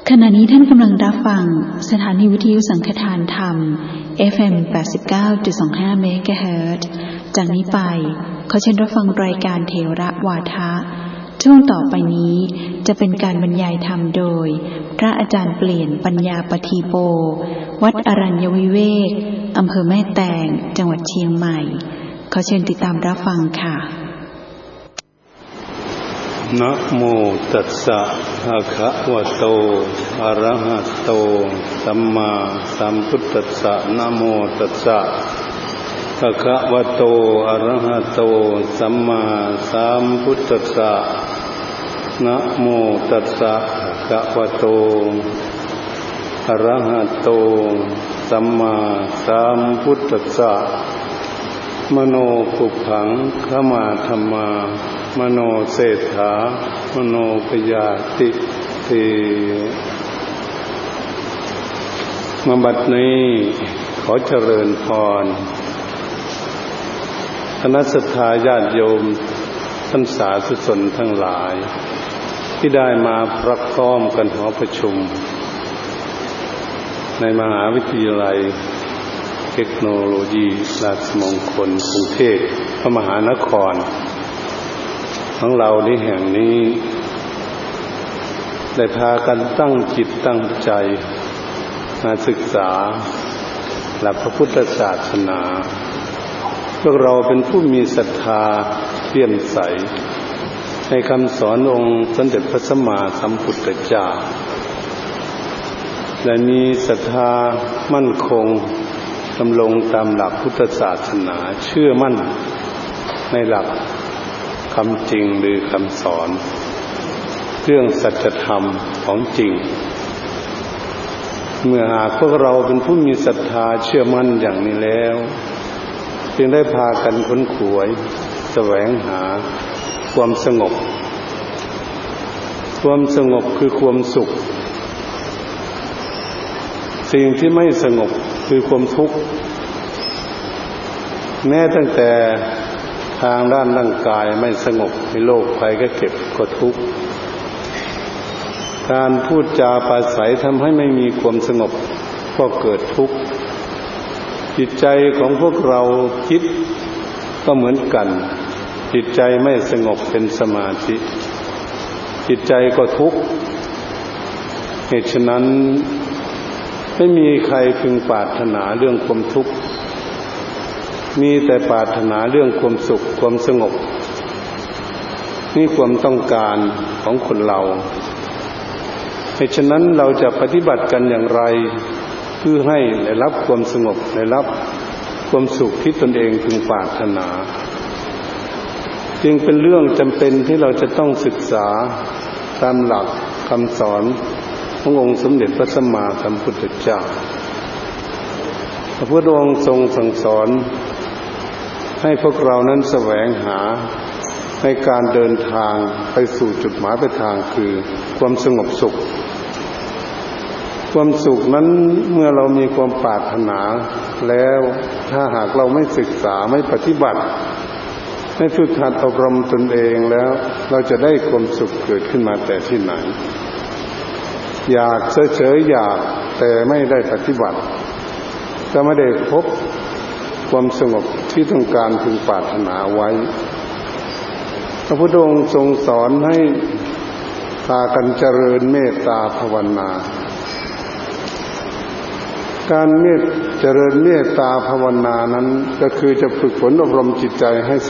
ขณะนี้ท่านกำลังรับฟังสถานีวิทยุสังฆทานธรรม FM 89.25 เมกะเฮิรตซ์จากนี้ไปขอเชิญรับฟังรายการเถระวาทะช่วงต่อไปนี้จะเป็นการบรรยายธรรมโดยพระอาจารย์เปลี่ยนปัญญาปทีโปวัดอรัญญวิเวกอำเภอแม่แตงจังหวัดเชียงใหม่ขอเชิญติดตามรับฟังค่ะนะโมตัสสะภะคะวะโตอะระหะโตสัมมาสัมพุทธัสสะนะโมตัสสะภะคะวะโตอะระหะโตสัมมาสัมพุทธัสสะนะโมตัสสะภะคะวะโตอะระหะโตสัมมาสัมพุทธัสสะมโนปุพพังขมาธัมมามโนเศรษฐามโนปยาติติมาบัดนี้ขอเจริญพรคณะศรัทธาญาติโยมท่านสาธุชนทั้งหลายที่ได้มาพร้อมกันหอประชุมในมหาวิทยาลัยเทคโนโลยีราชมงคลกรุงเทพพระมหานครของเราที่แห่งนี้ได้พากันตั้งจิตตั้งใจมาศึกษาหลักพระพุทธศาสนาพวกเราเป็นผู้มีศรัทธาเลื่อมใสในคำสอนองค์สมเด็จพระสัมมาสัมพุทธเจ้าและมีศรัทธามั่นคงดำรงตามหลักพุทธศาสนาเชื่อมั่นในหลักคำจริงหรือคำสอนเรื่องสัจธรรมของจริงเมื่อหากพวกเราเป็นผู้มีศรัทธาเชื่อมั่นอย่างนี้แล้วจึงได้พากันค้นขวยแสวงหาความสงบความสงบคือความสุขสิ่งที่ไม่สงบคือความทุกข์แม้ตั้งแต่ทางด้านร่างกายไม่สงบในโลกภัยก็เก็บก็ทุกข์การพูดจาปราศัยทำให้ไม่มีความสงบก็เกิดทุกข์จิตใจของพวกเราคิดก็เหมือนกันจิตใจไม่สงบเป็นสมาธิจิตใจก็ทุกข์เหตุฉะนั้นไม่มีใครพึงปรารถนาเรื่องความทุกข์มีแต่ปรารถนาเรื่องความสุขความสงบนี่ความต้องการของคนเราเหตุฉะนั้นเราจะปฏิบัติกันอย่างไรเพื่อให้ได้รับความสงบได้รับความสุขที่ตนเองพึงปรารถนาจึงเป็นเรื่องจำเป็นที่เราจะต้องศึกษาตามหลักคำสอนขององค์สมเด็จพระสัมมาสัมพุทธเจ้าพระพุทธองค์ทรงสั่งสอนให้พวกเรานั้นแสวงหาในการเดินทางไปสู่จุดหมายปลายทางคือความสงบสุขความสุขนั้นเมื่อเรามีความปรารถนาแล้วถ้าหากเราไม่ศึกษาไม่ปฏิบัติไม่ฝึกหัดอบรมตนเองแล้วเราจะได้ความสุขเกิดขึ้นมาแต่ที่ไหนอยากเฉยๆอยากแต่ไม่ได้ปฏิบัติก็ไม่ได้พบความสงบที่ต้องการพึงปรารถนาไว้พระพุทธองค์ทรงสอนให้พากันเจริญเมตตาภาวนาการเจริญเมตตาภาวนานั้นก็คือจะฝึกฝนอบรมจิตใจให้